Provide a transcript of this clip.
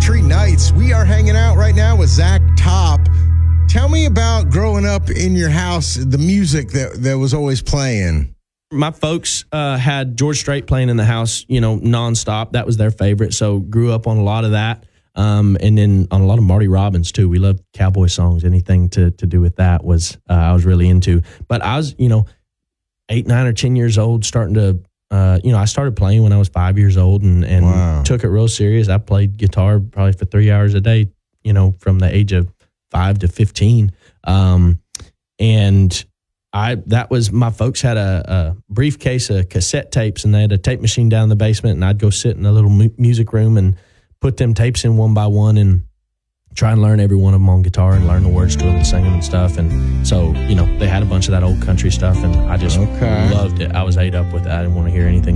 Country Nights. We are hanging out right now with Zach Top. Tell me about growing up in your house, the music that was always playing. My folks had George Strait playing in the house, nonstop. That was their favorite. So grew up on a lot of that. And then on a lot of Marty Robbins too. We loved cowboy songs. Anything to do with that was I was really into. But I was, 8, 9, or 10 years old, starting to, I started playing when I was 5 years old and Wow. took it real serious. I played guitar probably for 3 hours a day, from the age of 5 to 15. And that was, my folks had a briefcase of cassette tapes, and they had a tape machine down in the basement, and I'd go sit in a little music room and put them tapes in one by one and try and learn every one of them on guitar and learn the words to them and sing them and stuff. And so, they had a bunch of that old country stuff, and I just loved it. I was ate up with it. I didn't want to hear anything